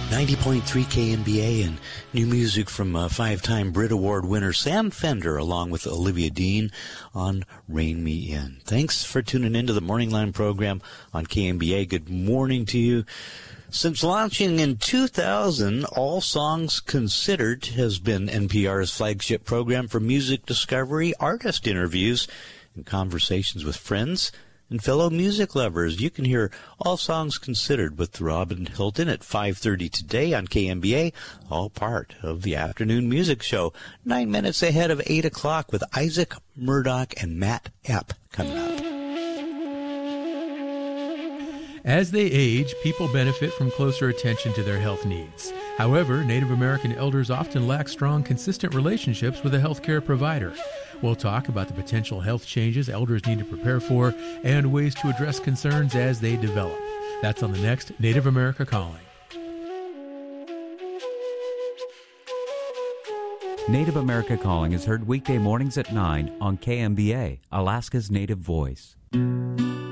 90.3 KMBA and new music from five-time Brit Award winner Sam Fender along with Olivia Dean on Rein Me In. Thanks for tuning into the Morning Line program on KMBA. Good morning to you. Since launching in 2000, All Songs Considered has been NPR's flagship program for music discovery, artist interviews, and conversations with friends and fellow music lovers. You can hear All Songs Considered with Robin Hilton at 5:30 today on KMBA, all part of the afternoon music show. 9 minutes ahead of 8 o'clock with Isaac Murdoch and Matt Epp coming up. As they age, people benefit from closer attention to their health needs. However, Native American elders often lack strong, consistent relationships with a healthcare provider. We'll talk about the potential health changes elders need to prepare for and ways to address concerns as they develop. That's on the next Native America Calling. Native America Calling is heard weekday mornings at 9 on KMBA, Alaska's Native Voice.